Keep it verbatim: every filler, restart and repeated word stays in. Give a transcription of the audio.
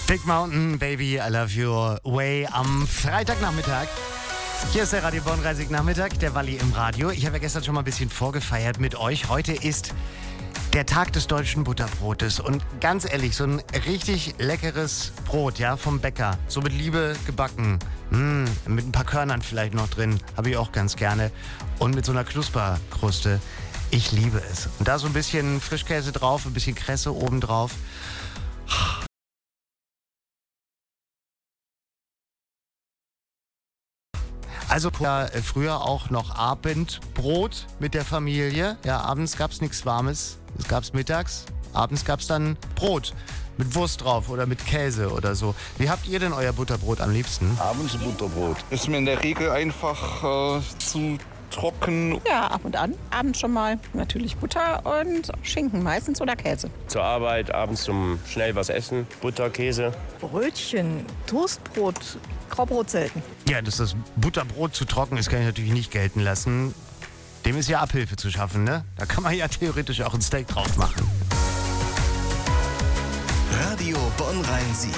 Big Mountain, Baby, I Love Your Way am Freitagnachmittag. Hier ist der Radio Bonn-Reisig-Nachmittag, der Walli im Radio. Ich habe ja gestern schon mal ein bisschen vorgefeiert mit euch. Heute ist der Tag des deutschen Butterbrotes. Und ganz ehrlich, so ein richtig leckeres Brot, ja, vom Bäcker. So mit Liebe gebacken. Mmh, mit ein paar Körnern vielleicht noch drin. Habe ich auch ganz gerne. Und mit so einer Knusperkruste. Ich liebe es. Und da so ein bisschen Frischkäse drauf, ein bisschen Kresse oben drauf. Also ja, früher auch noch Abendbrot mit der Familie. Ja, abends gab es nichts Warmes. Es gab es mittags. Abends gab es dann Brot mit Wurst drauf oder mit Käse oder so. Wie habt ihr denn euer Butterbrot am liebsten? Abends Butterbrot. Ist mir in der Regel einfach äh, zu trocken. Ja, ab und an. Abends schon mal natürlich Butter und Schinken meistens oder Käse. Zur Arbeit, abends zum schnell was essen. Butter, Käse. Brötchen, Toastbrot, Graubrot selten. Ja, dass das Butterbrot zu trocken ist, kann ich natürlich nicht gelten lassen. Dem ist ja Abhilfe zu schaffen, ne? Da kann man ja theoretisch auch ein Steak drauf machen. Radio Bonn-Rhein-Sieg.